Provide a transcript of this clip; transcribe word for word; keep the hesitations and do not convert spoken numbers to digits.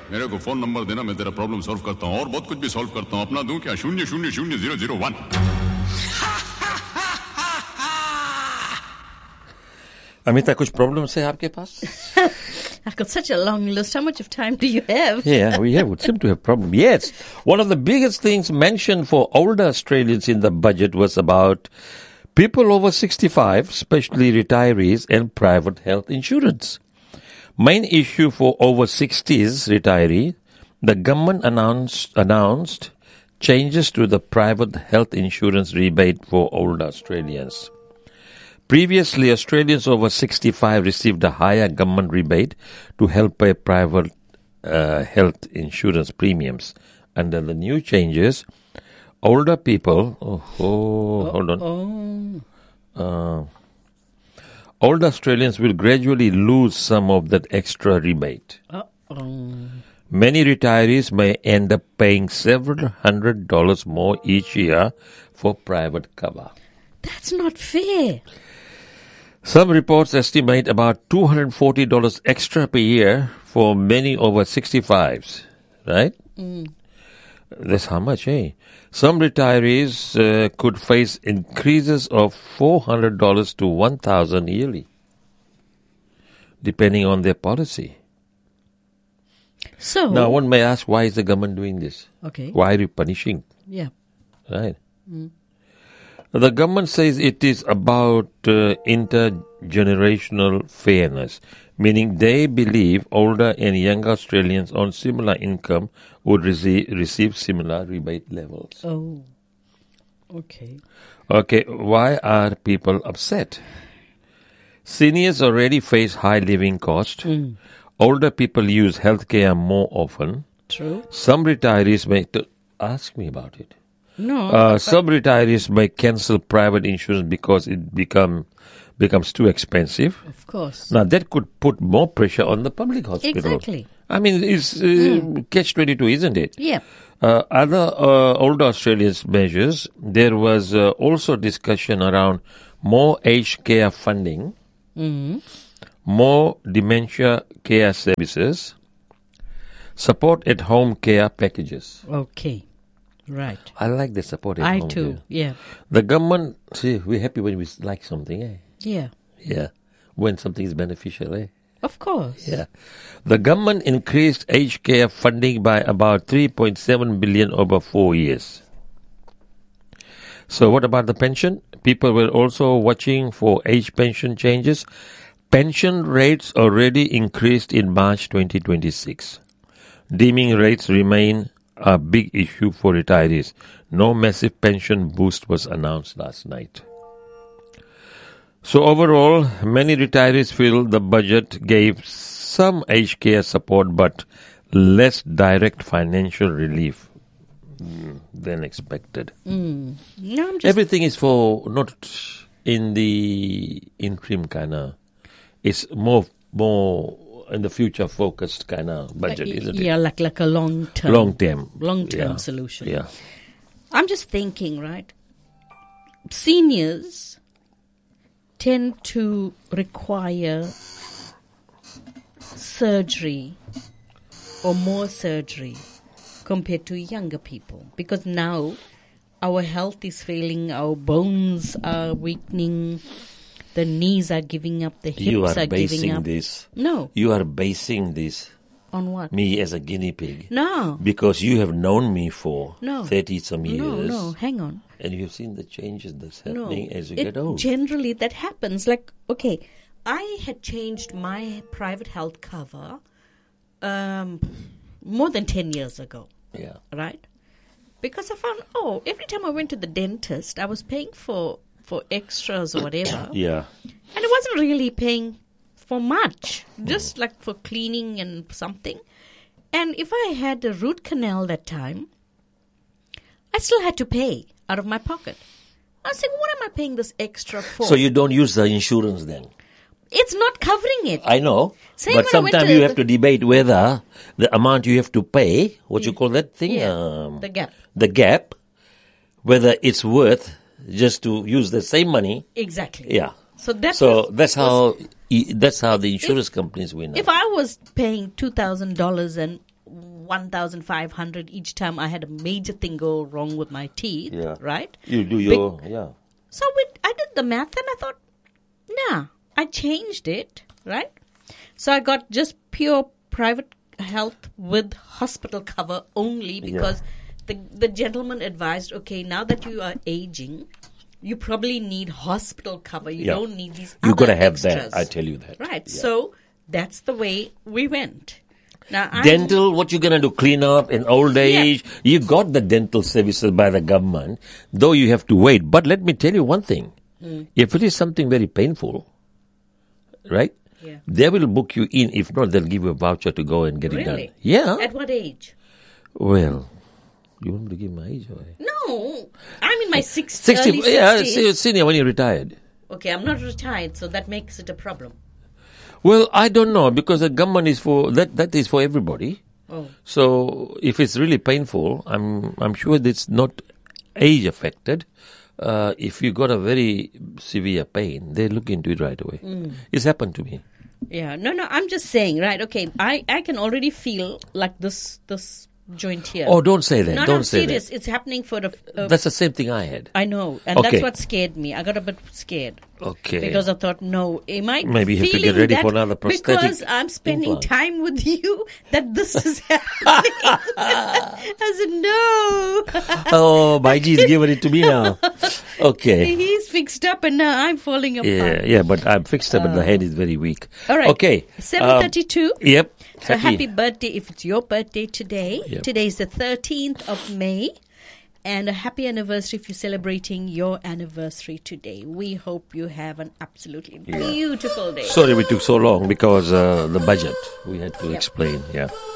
मेरे को phone number देना, मैं तेरा प्रॉब्लम सॉल्व करता हूँ और बहुत कुछ भी सॉल्व करता हूँ. अपना दूं क्या? शून्य शून्य शून्य जीरो जीरो वन. अमिता, कुछ प्रॉब्लम्स है आपके पास? I've got such a long list. How much of time do you have? Yeah, we have. We seem to have problems. Yes. One of the biggest things mentioned for older Australians in the budget was about people over sixty-five, especially retirees, and private health insurance. Main issue for over sixties retiree, the government announced, announced changes to the private health insurance rebate for older Australians. Previously, Australians over sixty-five received a higher government rebate to help pay private uh, health insurance premiums. Under the new changes, older people... Oh, oh hold on. Uh, older Australians will gradually lose some of that extra rebate. Uh-oh. Many retirees may end up paying several hundred dollars more each year for private cover. That's not fair. Some reports estimate about two hundred forty dollars extra per year for many over sixty-fives, right? Mm. That's how much, eh? Some retirees uh, could face increases of four hundred dollars to one thousand dollars yearly, depending on their policy. So now, one may ask, why is the government doing this? Okay. Why are you punishing? Yeah. Right. Mm. The government says it is about uh, intergenerational fairness, meaning they believe older and younger Australians on similar income would receive, receive similar rebate levels. Oh, okay. Okay, why are people upset? Seniors already face high living costs. Mm. Older people use healthcare more often. True. Some retirees may... T- ask me about it. No. Uh, some retirees may cancel private insurance because it become becomes too expensive. Of course. Now, that could put more pressure on the public hospitals. Exactly. I mean, it's uh, Mm. catch twenty-two, isn't it? Yeah. Uh, other uh, older Australians measures, there was uh, also discussion around more aged care funding, Mm. more dementia care services, support at home care packages. Okay. Right. I like the support at I home too. care. Yeah. The government, see, we're happy when we like something, eh? Yeah. Yeah. When something is beneficial, eh? Of course. Yeah. The government increased aged care funding by about three point seven billion dollars over four years. So what about the pension? People were also watching for age pension changes. Pension rates already increased in March twenty twenty-six. Deeming rates remain a big issue for retirees. No massive pension boost was announced last night. So overall, many retirees feel the budget gave some aged care support but less direct financial relief than expected. Mm. No, I'm just... Everything is for not in the interim kind of. It's more more in the future focused kind of budget, like, isn't yeah, it? like like a long term, Long term, long term yeah. solution. Yeah. I'm just thinking, right? Seniors tend to require surgery or more surgery compared to younger people because now our health is failing, our bones are weakening, the knees are giving up, the hips You are, are giving basing up. this. No. You are basing this. On what? Me as a guinea pig. No. Because you have known me for No. thirty some years. No, no, hang on. And you've seen the changes that's No. happening as you It- get old. Generally, that happens. Like, okay, I had changed my private health cover um, more than ten years ago. Yeah. Right? Because I found, oh, every time I went to the dentist, I was paying for, for extras or whatever. Yeah. And I wasn't really paying for much, just like for cleaning and something. And if I had a root canal that time, I still had to pay out of my pocket. I was saying, what am I paying this extra for? So you don't use the insurance then? It's not covering it. I know. Same but when I went sometimes to you the- have to debate whether the amount you have to pay, what you call that thing? Yeah, Um, the gap. The gap, whether it's worth just to use the same money. Exactly. Yeah. So that So was- that's was- how e- that's how the insurance companies win. If I was paying two thousand dollars and one thousand five hundred each time I had a major thing go wrong with my teeth, Yeah. right? You do your, yeah. So we, I did the math and I thought, nah, I changed it, right? So I got just pure private health with hospital cover only because the the gentleman advised, okay, now that you are aging, you probably need hospital cover. You Yeah. don't need these You other got to have extras. that. I tell you that. Right. Yeah. So that's the way we went. Now, I'm- Dental, what you gonna do? Clean up in old age? You got the dental services by the government, though you have to wait. But let me tell you one thing: Mm. if it is something very painful, right? Yeah. They will book you in. If not, they'll give you a voucher to go and get it Really? done. Yeah. At what age? Well, you want me to give my age away? No, I'm in my sixties. Sixty. Early Yeah, sixties. se- senior when you retired. Okay, I'm not retired, so that makes it a problem. Well, I don't know because the government is for that. That is for everybody. Oh. So if it's really painful, I'm I'm sure it's not age affected. Uh, if you got a very severe pain, they look into it right away. Mm. It's happened to me. Yeah, no, no, I'm just saying, right, okay, I, I can already feel like this this joint here. Oh, don't say that. no, don't no, say serious. It's happening for the... that. Uh, That's the same thing I had. I know, and Okay. that's what scared me. I got a bit scared. Okay. Because I thought, no, am I Maybe you have to get feeling ready that for another prosthetic because I'm spending implant. time with you that this is happening? I said, no. Oh, Baiji's given it to me now. Okay. He's fixed up and now I'm falling apart. Yeah, yeah, but I'm fixed up, but the head is very weak. All right. Okay. seven thirty-two. Um, yep. So happy birthday if it's your birthday today. Yep. Today is the thirteenth of May. And a happy anniversary if you're celebrating your anniversary today. We hope you have an absolutely beautiful day. Sorry we took so long because uh, the budget we had to explain. Yeah.